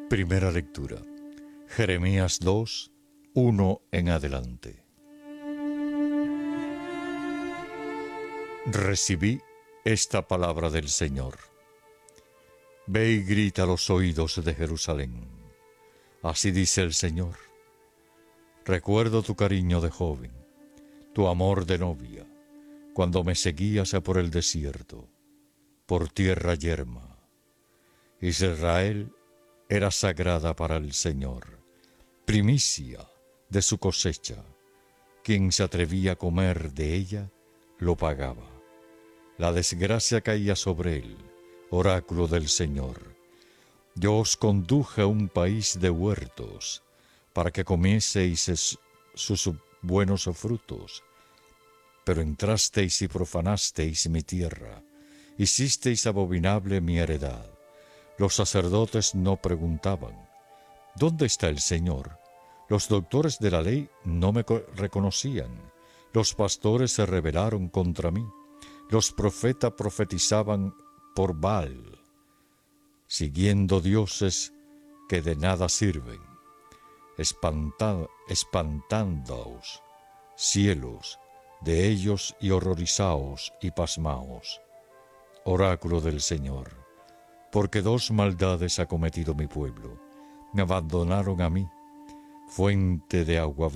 Primera lectura. Jeremías 2, 1 en adelante. Recibí esta palabra del Señor. Ve y grita a los oídos de Jerusalén. Así dice el Señor. Recuerdo tu cariño de joven, tu amor de novia, cuando me seguías por el desierto, por tierra yerma. Israel era sagrada para el Señor, primicia de su cosecha. Quien se atrevía a comer de ella, lo pagaba. La desgracia caía sobre él, oráculo del Señor. Yo os conduje a un país de huertos, para que comieseis sus buenos frutos. Pero entrasteis y profanasteis mi tierra, hicisteis abominable mi heredad. Los sacerdotes no preguntaban, ¿dónde está el Señor? Los doctores de la ley no me reconocían. Los pastores se rebelaron contra mí. Los profetas profetizaban por Baal, siguiendo dioses que de nada sirven. Espantándoos, cielos, de ellos y horrorizaos y pasmaos. Oráculo del Señor, porque dos maldades ha cometido mi pueblo. Me abandonaron a mí, fuente de agua